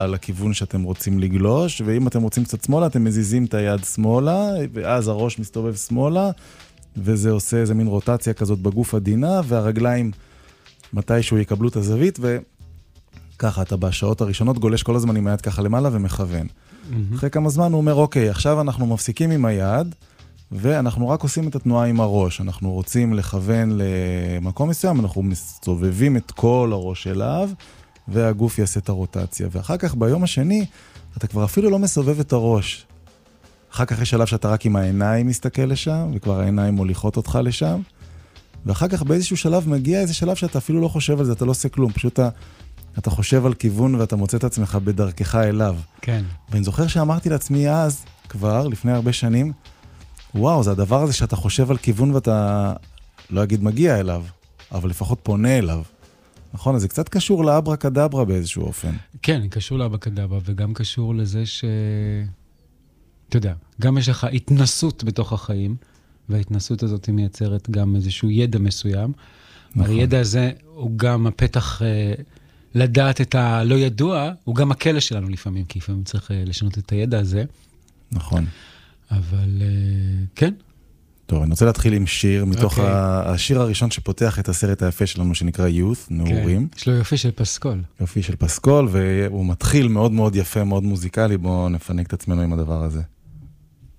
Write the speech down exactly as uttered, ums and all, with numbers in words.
על הכיוון שאתם רוצים לגלוש, ואם אתם רוצים קצת שמאלה, אתם מזיזים את היד שמאלה, ואז הראש מסתובב שמאלה, וזה עושה איזה מין רוטציה כזאת בגוף עדינה, והרגליים מתישהו יקבלו את הזווית, וככה אתה בשעות הראשונות גולש כל הזמן עם היד ככה למעלה ומכוון. Mm-hmm. אחרי כמה זמן הוא אומר, אוקיי, עכשיו אנחנו מפסיקים עם היד, ואנחנו רק עושים את התנועה עם הראש. אנחנו רוצים לכוון למקום מסוים, אנחנו מסובבים את כל הראש אליו, והגוף יעשה את הרוטציה. ואחר כך ביום השני, אתה כבר אפילו לא מסובב את הראש. אחר כך יש שלב שאתה רק עם העיניים מסתכל לשם, וכבר העיניים מוליכות אותך לשם. ואחר כך באיזשהו שלב מגיע איזה שלב שאתה אפילו לא חושב על זה, אתה לא עושה כלום. פשוט אתה, אתה חושב על כיוון ואתה מוצא את עצמך בדרכך אליו. כן. ואני זוכר שאמרתי לעצמי אז, כבר, לפני הרבה שנים, וואו, זה הדבר הזה שאתה חושב על כיוון ואתה, לא אגיד מגיע אליו, אבל לפחות פונה אליו. נכון? אז זה קצת קשור לאברה קדברה באיזשהו אופן. כן, קשור לאברה קדברה, וגם קשור לזה ש... אתה יודע, גם יש לך התנסות בתוך החיים, וההתנסות הזאת מייצרת גם איזשהו ידע מסוים. נכון. הידע הזה הוא גם הפתח אה, לדעת את הלא ידוע, הוא גם הכלא שלנו לפעמים, כי לפעמים צריך אה, לשנות את הידע הזה. נכון. אבל אה, כן. טוב, אני רוצה להתחיל עם שיר, מתוך okay. השיר הראשון שפותח את הסרט היפה שלנו, שנקרא Youth, נעורים. Okay. יש לו יופי של פסקול. יופי של פסקול, והוא מתחיל מאוד מאוד יפה, מאוד מוזיקלי, בואו נפנק את עצמנו עם הדבר הזה.